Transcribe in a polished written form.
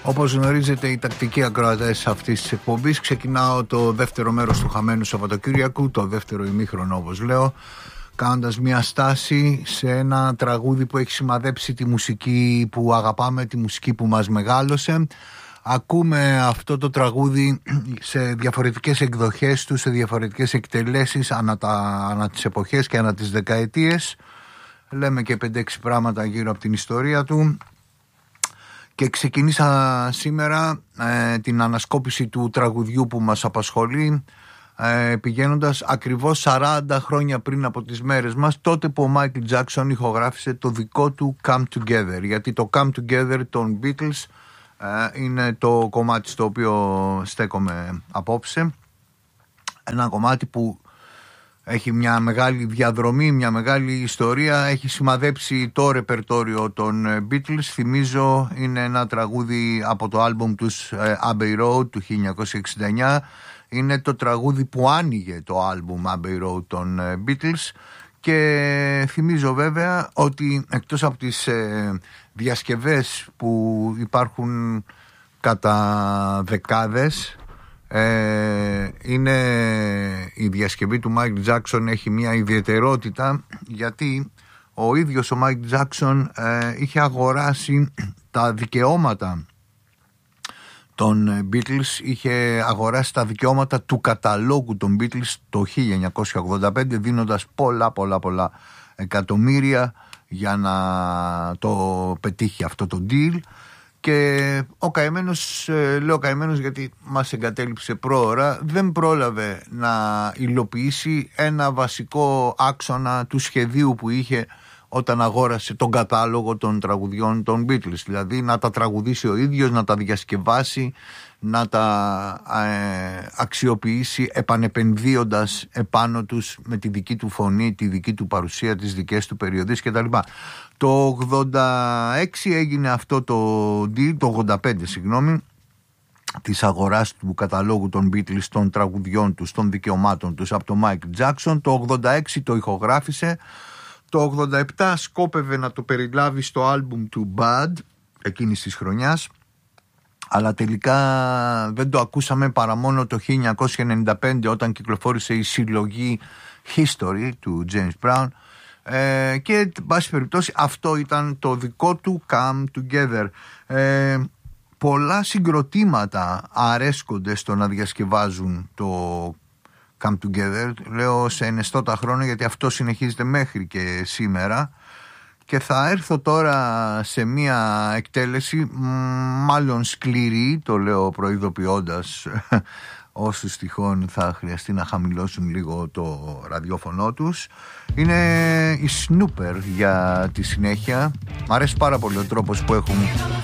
Όπως γνωρίζετε, οι τακτικοί ακροατές αυτής της εκπομπής, ξεκινάω το δεύτερο μέρος του χαμένου Σαββατοκύριακου, το δεύτερο ημίχρονο όπως λέω, κάνοντας μια στάση σε ένα τραγούδι που έχει σημαδέψει τη μουσική που αγαπάμε, τη μουσική που μας μεγάλωσε. Ακούμε αυτό το τραγούδι σε διαφορετικές εκδοχές του, σε διαφορετικές εκτελέσεις ανά τις εποχές και ανά τις δεκαετίες. Λέμε και 5-6 πράγματα γύρω από την ιστορία του. Και ξεκινήσα σήμερα την ανασκόπηση του τραγουδιού που μας απασχολεί, πηγαίνοντας ακριβώς 40 χρόνια πριν από τις μέρες μας, τότε που ο Μάικλ Τζάκσον ηχογράφησε το δικό του Come Together. Γιατί το Come Together των Beatles είναι το κομμάτι στο οποίο στέκομαι απόψε. Ένα κομμάτι που έχει μια μεγάλη διαδρομή, μια μεγάλη ιστορία, έχει σημαδέψει το ρεπερτόριο των Beatles. Θυμίζω, είναι ένα τραγούδι από το άλμπουμ τους Abbey Road του 1969. Είναι το τραγούδι που άνοιγε το άλμπουμ Abbey Road των Beatles. Και θυμίζω βέβαια ότι εκτός από τις διασκευές που υπάρχουν κατά δεκάδες, είναι η διασκευή του Μάικλ Τζάκσον έχει μια ιδιαιτερότητα, γιατί ο ίδιος ο Μάικλ Τζάκσον είχε αγοράσει τα δικαιώματα των Beatles, είχε αγοράσει τα δικαιώματα του καταλόγου των Beatles το 1985, δίνοντας πολλά εκατομμύρια για να το πετύχει αυτό το deal. Και ο καημένος, λέω καημένος γιατί μας εγκατέλειψε πρόωρα, δεν πρόλαβε να υλοποιήσει ένα βασικό άξονα του σχεδίου που είχε όταν αγόρασε τον κατάλογο των τραγουδιών των Beatles. Δηλαδή να τα τραγουδήσει ο ίδιος, να τα διασκευάσει, να τα αξιοποιήσει επανεπενδύοντας επάνω τους με τη δική του φωνή, τη δική του παρουσία, τις δικές του περιοδίες κτλ. Το 86 έγινε αυτό το deal, το 85 συγγνώμη, της αγοράς του καταλόγου των Beatles, των τραγουδιών τους, των δικαιωμάτων τους από τον Michael Jackson. Το 86 το ηχογράφησε. Το 87 σκόπευε να το περιλάβει στο άλμπουμ του Bad εκείνης της χρονιάς, αλλά τελικά δεν το ακούσαμε παρά μόνο το 1995 όταν κυκλοφόρησε η συλλογή History του James Brown, και εν πάση περιπτώσει αυτό ήταν το δικό του Come Together. Πολλά συγκροτήματα αρέσκονται στο να διασκευάζουν το Come Together, λέω σε ενεστώτα χρόνο, γιατί αυτό συνεχίζεται μέχρι και σήμερα. Και θα έρθω τώρα σε μια εκτέλεση μάλλον σκληρή, το λέω προειδοποιώντας όσους τυχόν θα χρειαστεί να χαμηλώσουν λίγο το ραδιόφωνο τους. Είναι η Snooper για τη συνέχεια. Μ' αρέσει πάρα πολύ ο τρόπος που έχουν